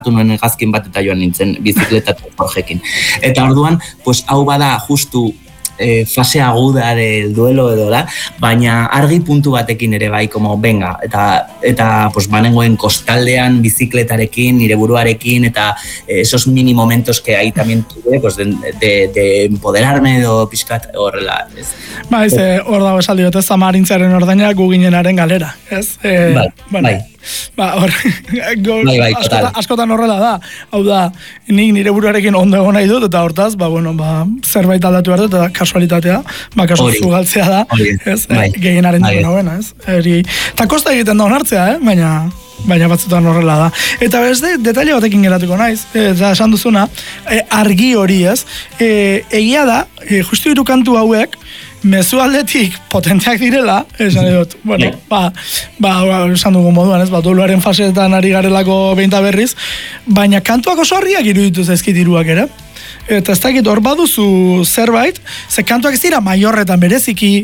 nuen hegazkin bat eta joan nintzen bizikletatu Jorgekin. Eta orduan, pues hau bada justu fase aguda del duelo edo da, baina argi puntu batekin ere bai, como venga, eta pues banengoen kostaldean bizikletarekin, nire buruarekin, eta esos mini momentos que ahí también tuve, pues de empoderarme edo pixkat horrela, ez. Ba, hor dago esaldi bat ez, Zamarintzaren ordaina gu ginenaren galera, ez? Bai. Ba, hor, total. askotan horrela da. Hau da, nik nire buruarekin ondo egon nahi dut, eta hortaz, zerbait aldatu behar dut, eta kasualitatea, kasu zugaltzea da, ez? Gehienaren duena, ez? Eta kosta egiten da onartzea, baina batzutan horrela da. Eta beste, detaile batekin geratuko naiz, eta esan duzuna, argi hori, ez? Egia da, justu 3 kantu hauek, mezu aldetik potenteak direla, esan dut, esan dugu moduan, ez, doluaren fasetan ari garelako behinta berriz, baina kantuak oso harriak iruditu zaizkit hiruak ere. Eta ez dakit hor baduzu zerbait, ze kantuak ez dira maiorretan bereziki,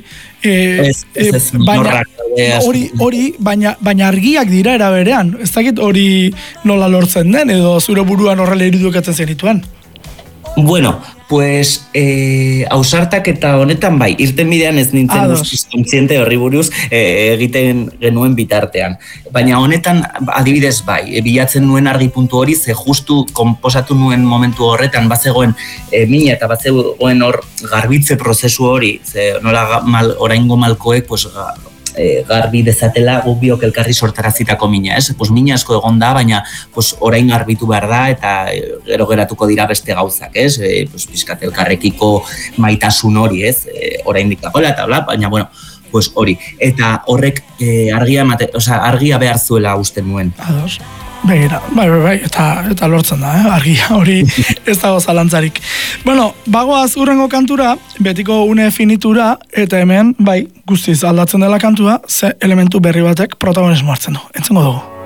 baina argiak dira era berean, ez dakit hori nola lortzen den, edo zure buruan horrela irudukatzen zenituen. Bueno, pues ausartak eta honetan bai, irten bidean ez nintzen guztiz kontziente horri buruz egiten genuen bitartean. Baina honetan adibidez bai, bilatzen nuen argi puntu hori, ze justu konposatu nuen momentu horretan bazegoen mina eta bazegoen hor garbitze prozesu hori, ze nola oraingo malkoek pues garbi dezatela guk biok elkarri sortarazitako mina, ez? Pues mina asko egon da, baina pues orain garbitu behar da eta gero geratuko dira beste gauzak, ez? Pues pizkat elkarrekiko maitasun hori, ez? Orain dikakola eta bla, baina bueno, pues hori. Eta horrek argia behar zuela uste nuen. Ados. Begira, bai, eta lortzen da, argia hori ez dago zalantzarik. Bueno, bagoaz urrengo kantura, betiko une finitura, eta hemen, bai, guztiz aldatzen dela kantua, ze elementu berri batek protagonismo hartzen du. Entzengo dugu.